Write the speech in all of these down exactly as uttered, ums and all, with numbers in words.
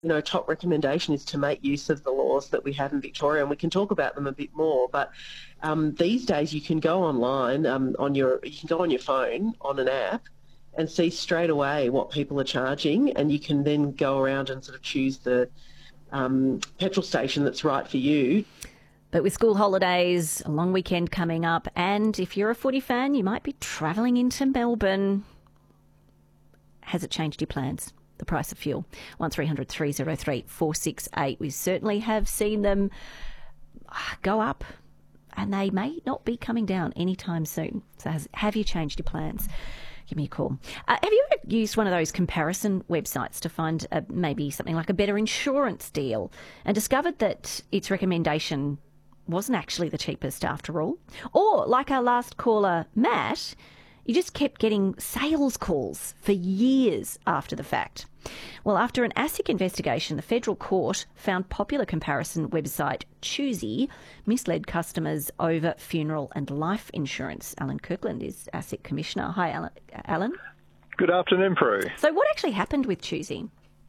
you know, top recommendation is to make use of the laws that we have in Victoria, and we can talk about them a bit more. But um, these days, you can go online um, on your you can go on your phone on an app and see straight away what people are charging, and you can then go around and sort of choose the um, petrol station that's right for you. But with school holidays, a long weekend coming up, and if you're a footy fan, you might be travelling into Melbourne. Has it changed your plans? The price of fuel, one three hundred three oh three four six eight. We certainly have seen them go up, and they may not be coming down anytime soon. So has, have you changed your plans? Give me a call. Uh, have you ever used one of those comparison websites to find a, maybe something like a better insurance deal and discovered that its recommendation wasn't actually the cheapest after all? Or, like our last caller, Matt, you just kept getting sales calls for years after the fact. Well, after an ASIC investigation, the federal court found popular comparison website Choosy misled customers over funeral and life insurance. Alan Kirkland is ASIC Commissioner. Hi, Alan. Alan? Good afternoon, Prue. So what actually happened with Choosy?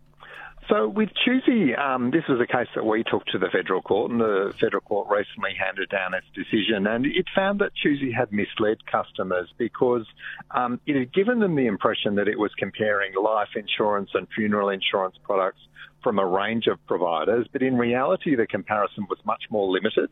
So with Choosy, um, this was a case that we took to the federal court, and the federal court recently handed down its decision, and it found that Choosy had misled customers because um, it had given them the impression that it was comparing life insurance and funeral insurance products from a range of providers, but in reality the comparison was much more limited.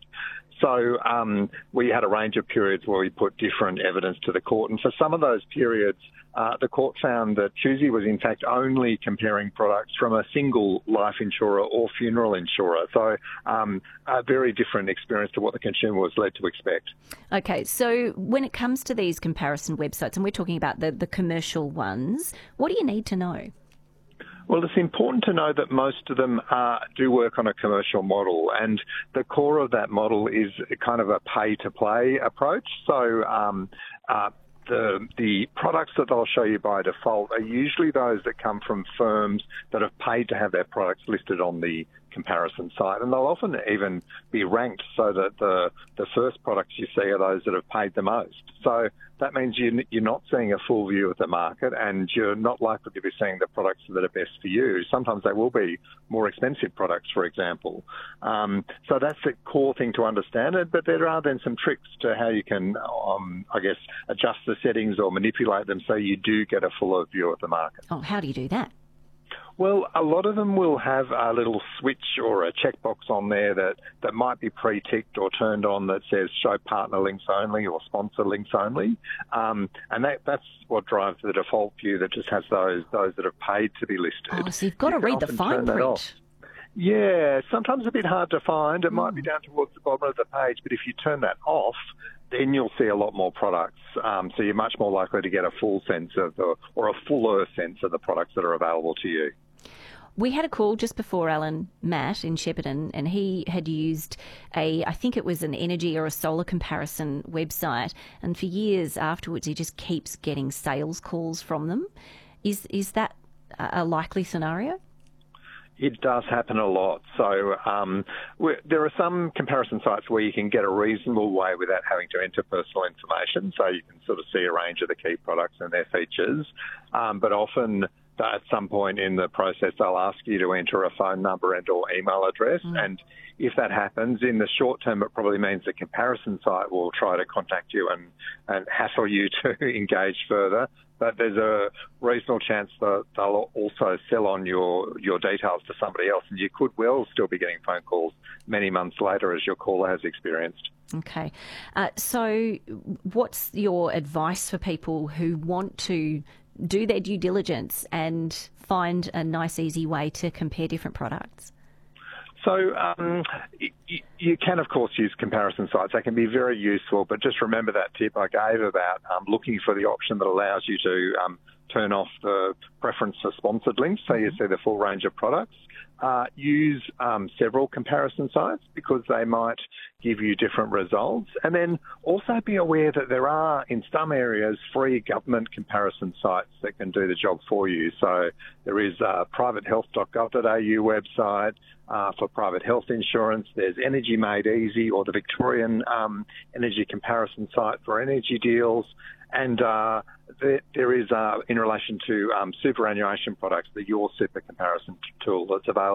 So um, we had a range of periods where we put different evidence to the court, and for some of those periods uh, the court found that Choosy was in fact only comparing products from a single life insurer or funeral insurer. So um, a very different experience to what the consumer was led to expect. Okay, so when it comes to these comparison websites, and we're talking about the, the commercial ones, what do you need to know? Well, it's important to know that most of them uh, do work on a commercial model, and the core of that model is kind of a pay-to-play approach. So um, uh, the the products that they'll show you by default are usually those that come from firms that have paid to have their products listed on the comparison site, and they'll often even be ranked so that the the first products you see are those that have paid the most. So that means you, you're not seeing a full view of the market, and you're not likely to be seeing the products that are best for you. Sometimes they will be more expensive products, for example. Um, so that's the core thing to understand it, but there are then some tricks to how you can, um, I guess, adjust the settings or manipulate them so you do get a fuller view of the market. Oh, how do you do that? Well, a lot of them will have a little switch or a checkbox on there that, that might be pre-ticked or turned on that says show partner links only or sponsor links only. Um, and that, that's what drives the default view that just has those those that have paid to be listed. Oh, so you've got you to read the fine print. Yeah, sometimes a bit hard to find. It mm. might be down towards the bottom of the page, but if you turn that off, then you'll see a lot more products. Um, so you're much more likely to get a full sense of the, or a fuller sense of the products that are available to you. We had a call just before Alan, Matt in Shepparton, and he had used a, I think it was an energy or a solar comparison website, and for years afterwards he just keeps getting sales calls from them. Is is that a likely scenario? It does happen a lot. So um, there are some comparison sites where you can get a reasonable way without having to enter personal information, so you can sort of see a range of the key products and their features, um, but often at some point in the process, they'll ask you to enter a phone number and or email address. Mm. And if that happens, in the short term, it probably means the comparison site will try to contact you and, and hassle you to engage further. But there's a reasonable chance that they'll also sell on your, your details to somebody else, and you could well still be getting phone calls many months later, as your caller has experienced. Okay. Uh, so what's your advice for people who want to do their due diligence and find a nice, easy way to compare different products? So um, you, you can, of course, use comparison sites. They can be very useful, but just remember that tip I gave about um, looking for the option that allows you to um, turn off the preference for sponsored links so you see the full range of products. Uh, use um, several comparison sites because they might give you different results. And then also be aware that there are, in some areas, free government comparison sites that can do the job for you. So there is uh, private health dot gov dot a u website uh, for private health insurance. There's Energy Made Easy, or the Victorian um, energy comparison site for energy deals. And uh, there, there is, uh, in relation to um, superannuation products, the Your Super comparison tool that's available.